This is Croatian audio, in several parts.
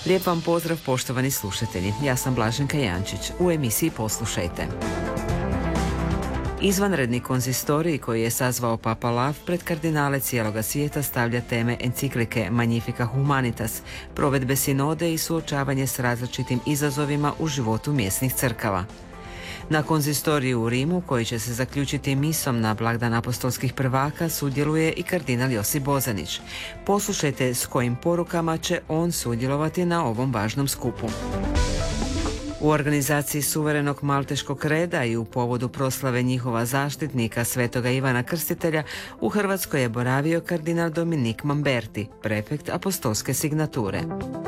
Lijep vam pozdrav, poštovani slušatelji. Ja sam Blaženka Jančić. U emisiji Poslušajte. Izvanredni konzistorij koji je sazvao Papa Lav pred kardinale cijeloga svijeta stavlja teme enciklike Magnifica Humanitas, provedbe sinode i suočavanje s različitim izazovima u životu mjesnih crkava. Na konzistoriju u Rimu, koji će se zaključiti misom na blagdan apostolskih prvaka, sudjeluje i kardinal Josip Bozanić. Poslušajte s kojim porukama će on sudjelovati na ovom važnom skupu. U organizaciji suverenog malteškog reda i u povodu proslave njihova zaštitnika svetoga Ivana Krstitelja u Hrvatskoj je boravio kardinal Dominik Mamberti, prefekt apostolske signature.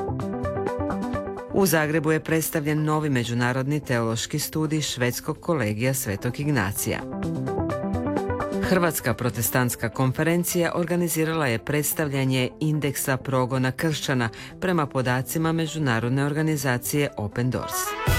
U Zagrebu je predstavljen novi međunarodni teološki studij Švedskog kolegija Svetog Ignacija. Hrvatska protestantska konferencija organizirala je predstavljanje indeksa progona kršćana prema podacima međunarodne organizacije Open Doors.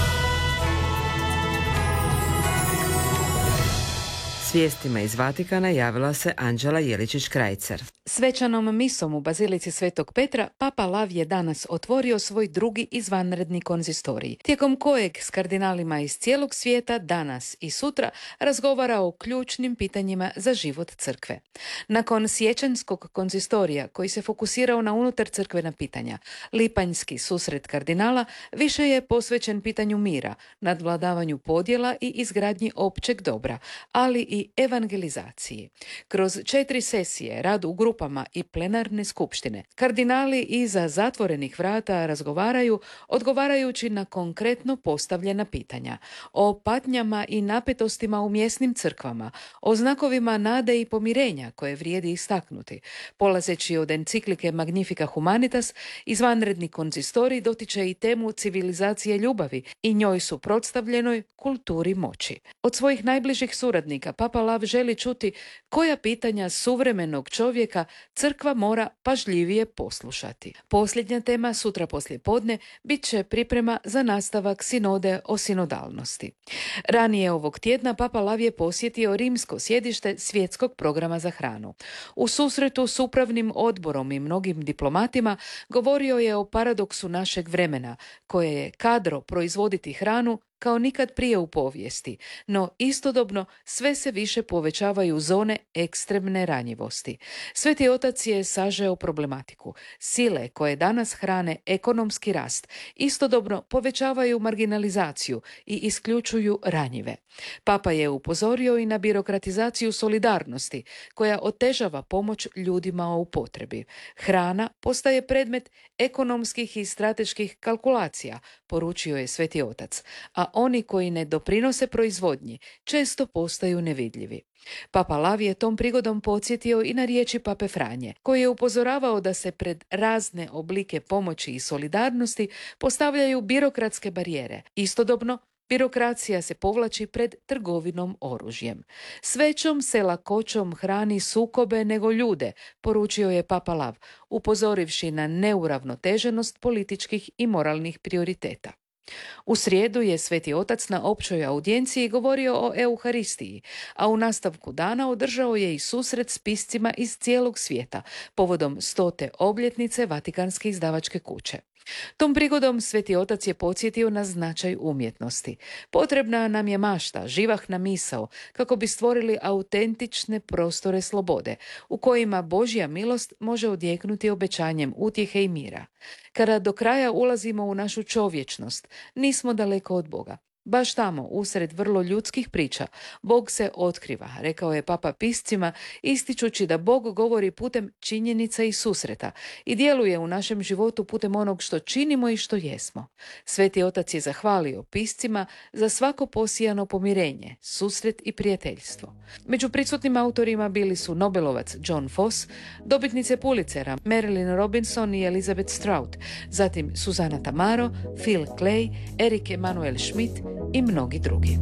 S vijestima iz Vatikana javila se Anđela Jeličić-Krajcer. Svečanom misom u Bazilici Svetog Petra Papa Lav je danas otvorio svoj drugi izvanredni konzistorij, tijekom kojeg s kardinalima iz cijelog svijeta danas i sutra razgovara o ključnim pitanjima za život crkve. Nakon siječanjskog konzistorija, koji se fokusirao na unutar crkvena pitanja, lipanjski susret kardinala više je posvećen pitanju mira, nadvladavanju podjela i izgradnji općeg dobra, ali i evangelizaciji. Kroz 4 sesije, rad u grupama i plenarne skupštine, kardinali iza zatvorenih vrata razgovaraju, odgovarajući na konkretno postavljena pitanja o patnjama i napetostima u mjesnim crkvama, o znakovima nade i pomirenja koje vrijedi istaknuti. Polazeći od enciklike Magnifica Humanitas, izvanredni konzistorij dotiče i temu civilizacije ljubavi i njoj suprotstavljenoj kulturi moći. Od svojih najbližih suradnika Papa Lav želi čuti koja pitanja suvremenog čovjeka crkva mora pažljivije poslušati. Posljednja tema sutra poslijepodne bit će priprema za nastavak sinode o sinodalnosti. Ranije ovog tjedna Papa Lav je posjetio rimsko sjedište Svjetskog programa za hranu. U susretu s upravnim odborom i mnogim diplomatima govorio je o paradoksu našeg vremena, koje je kadro proizvoditi hranu kao nikad prije u povijesti, no istodobno sve se više povećavaju zone ekstremne ranjivosti. Sveti Otac je sažeo problematiku. Sile koje danas hrane ekonomski rast istodobno povećavaju marginalizaciju i isključuju ranjive. Papa je upozorio i na birokratizaciju solidarnosti, koja otežava pomoć ljudima u potrebi. Hrana postaje predmet ekonomskih i strateških kalkulacija, poručio je Sveti Otac, a oni koji ne doprinose proizvodnji često postaju nevidljivi. Papa Lav je tom prigodom podsjetio i na riječi Pape Franje, koji je upozoravao da se pred razne oblike pomoći i solidarnosti postavljaju birokratske barijere. Istodobno, birokracija se povlači pred trgovinom oružjem. S većom se lakoćom hrani sukobe nego ljude, poručio je Papa Lav, upozorivši na neuravnoteženost političkih i moralnih prioriteta. U srijedu je Sveti Otac na općoj audijenciji govorio o Euharistiji, a u nastavku dana održao je i susret s piscima iz cijelog svijeta povodom 100. obljetnice Vatikanske izdavačke kuće. Tom prigodom Sveti Otac je podsjetio na značaj umjetnosti. Potrebna nam je mašta, živahna misao, kako bi stvorili autentične prostore slobode, u kojima Božja milost može odjeknuti obećanjem utjehe i mira. Kada do kraja ulazimo u našu čovječnost, nismo daleko od Boga. Baš tamo, usred vrlo ljudskih priča, Bog se otkriva, rekao je Papa piscima, ističući da Bog govori putem činjenica i susreta i djeluje u našem životu putem onog što činimo i što jesmo. Sveti Otac je zahvalio piscima za svako posijano pomirenje, susret i prijateljstvo. Među prisutnim autorima bili su Nobelovac John Foss, dobitnice Pulitzera Marilyn Robinson i Elizabeth Strout, zatim Susana Tamaro, Phil Clay, Erik Emanuel Schmidt i mnogi drugi.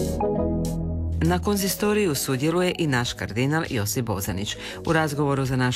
Na konzistoriju sudjeluje i naš kardinal Josip Bozanić. U razgovoru za naš